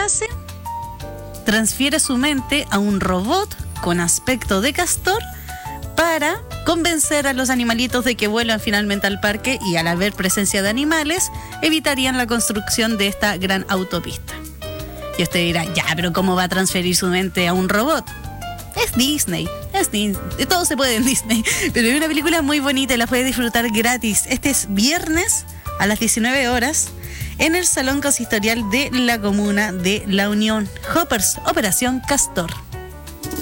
hace? Transfiere su mente a un robot con aspecto de castor para convencer a los animalitos de que vuelvan finalmente al parque, y al haber presencia de animales evitarían la construcción de esta gran autopista. Y usted dirá, ya, pero ¿cómo va a transferir su mente a un robot? Es Disney, todo se puede en Disney, pero es una película muy bonita y la puede disfrutar gratis. Este es viernes a las 19 horas en el Salón Consistorial de la Comuna de La Unión. Hoppers, Operación Castor.